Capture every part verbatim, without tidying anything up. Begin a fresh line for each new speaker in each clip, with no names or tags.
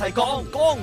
係講講，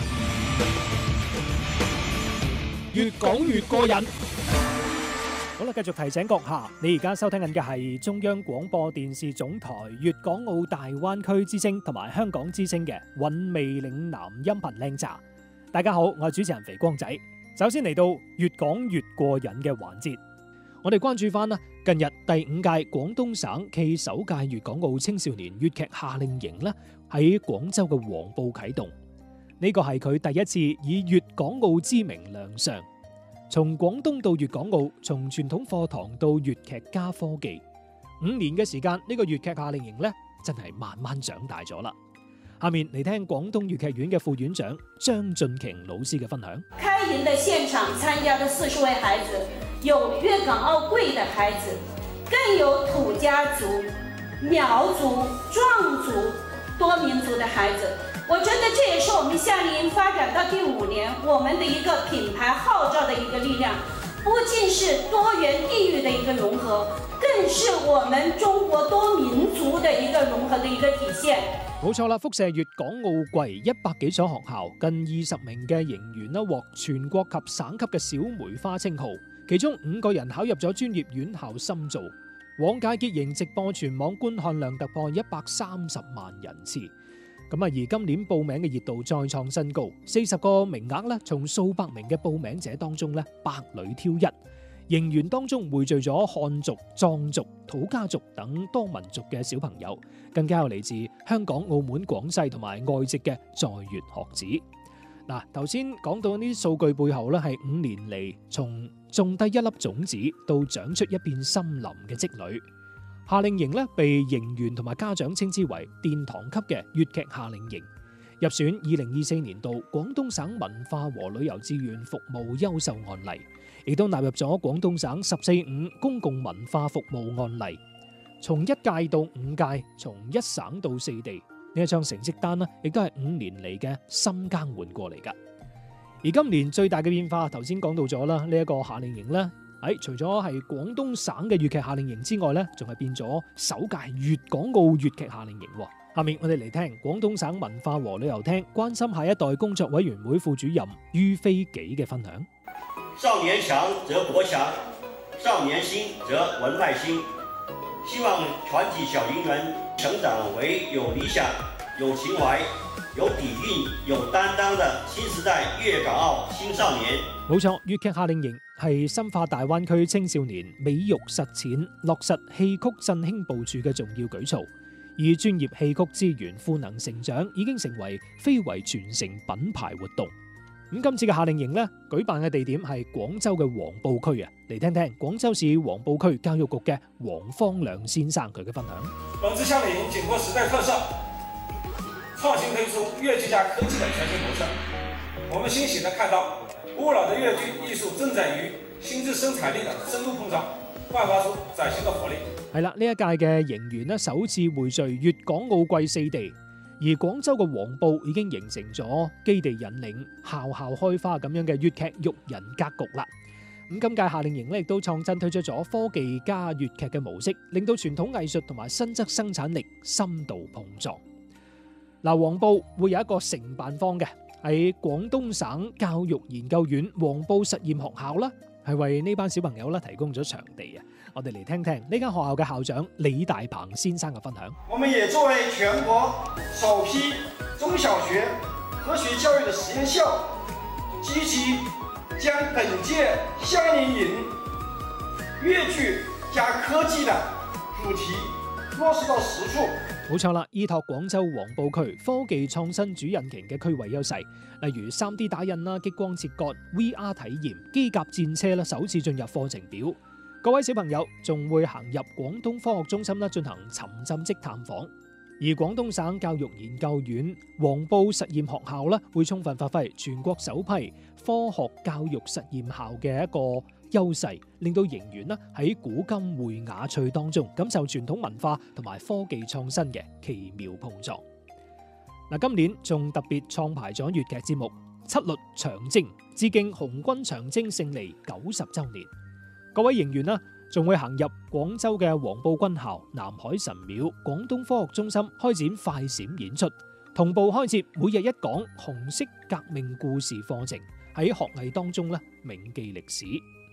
越講越過癮。好啦，繼續提醒閣下，你而家收聽緊嘅係中央廣播電視總台粵港澳大灣區之聲同埋香港之聲嘅韻味嶺南音頻靚茶。大家好，我係主持人肥光仔。首先嚟到越講越過癮嘅環節，我哋關注翻啦，近日第五屆廣東省暨首屆粵港澳青少年粵劇夏令營咧喺廣州嘅黃埔啟動。呢個係佢第一次以粵港澳之名亮相。從廣東到粵港澳，從傳統課堂到粵劇加科技，五年嘅時間，呢、這個粵劇夏令營呢真係慢慢長大咗啦。下面嚟聽廣東粵劇院嘅副院長張俊瓊老師嘅分享。
開營的現場參加的四十位孩子，有粵港澳貴的孩子，更有土家族、苗族、壯族、多民族的孩子。我覺得這也是我們夏令營發展到第五年，我們的一個品牌號召的一個力量，不僅是多元地域的一個融合，更是我們中國多民族的一個融合的一個體現。
冇錯啦，輻射粵港澳貴一百幾所學校，近二十名嘅營員啦獲全國及省級嘅小梅花稱號，其中五個人考入咗專業院校深造。往屆結營直播全網觀看量突破一百三十萬人次。咁啊，而今年報名嘅熱度再創新高，四十個名額咧，從數百名嘅報名者當中咧，百裏挑一。營員當中匯聚咗漢族、藏族、土家族等多民族嘅小朋友，更加有嚟自香港、澳門、廣西同埋外籍嘅在粵學子。嗱，頭先講到呢啲數據背後咧，係五年嚟從種低一粒種子到長出一片森林嘅積累。夏令營咧被營員同埋家長稱之為殿堂級嘅粵劇夏令營，入選二零二四年度廣東省文化和旅遊志願服務優秀案例，亦都納入咗廣東省十四五公共文化服務案例。從一屆到五屆，從一省到四地，呢一張成績單呢，亦都係五年嚟嘅深耕換過嚟噶。而今年最大嘅變化，頭先講到咗啦，呢一個夏令營咧。喺除咗係廣東省嘅粵劇夏令營之外咧，仲係變咗首屆粵港澳粵劇夏令營。下面我哋嚟聽廣東省文化和旅遊廳關心下一代工作委員會副主任于飛紀嘅分享。
少年強則國強，少年興則文脈興。希望全體小營員成長為有理想、有情懷、有底蘊、有擔當的新時代粵港澳青少年。
冇錯，粵劇夏令營係深化大灣區青少年美育實踐、落實戲曲振興部署嘅重要舉措。而專業戲曲資源賦能成長已經成為非遺傳承品牌活動。咁今次嘅夏令營呢，舉辦嘅地點係廣州嘅黃埔區啊，嚟聽聽廣州市黃埔區教育局嘅黃方亮先生佢嘅分享。
本次夏令營緊貼時代特色，創新推出粵劇加科技的全新模式。我們欣喜地看到，古老的粵劇藝術正在與新質生產力的深度碰撞，煥發出嶄新的活力。
係啦，呢一屆嘅營員呢，首次匯聚粵港澳貴四地，而廣州嘅黃埔已經形成咗基地引領、校校開花咁樣嘅粵劇育人格局啦。咁今屆夏令營呢，亦都創新推出咗科技加粵劇嘅模式，令到傳統藝術同埋新質生產力深度碰撞。嗱，黃埔會有一個承辦方嘅。喺廣東省教育研究院黃埔實驗學校啦，係為呢班小朋友啦提供咗場地啊！我哋嚟聽聽呢間學校嘅校長李大鵬先生嘅分享。
我們也作為全國首批中小學科學教育的實驗校，積極將本屆夏令營粵劇加科技的主題落實到實處。
冇錯啦，依託廣州黃埔區科技創新主引擎嘅區位優勢，例如 三 D 打印啦、激光切割、V R 體驗、機甲戰車啦，首次進入課程表。各位小朋友仲會行入廣東科學中心啦，進行沉浸式探訪。而廣東省教育研究院黃埔實驗學校咧，會充分發揮全國首批科學教育實驗校嘅一個優勢，令到營員咧喺古今匯雅趣當中感受傳統文化同埋科技創新嘅奇妙碰撞。嗱，今年仲特別創排咗粵劇節目《七律長征》，致敬紅軍長征勝利九十週年。各位營員啦，仲會行入廣州嘅黃埔軍校、南海神廟、廣東科學中心開展快閃演出， 同步開設每日一講紅色革命故事課程，喺學藝當中咧銘記歷史。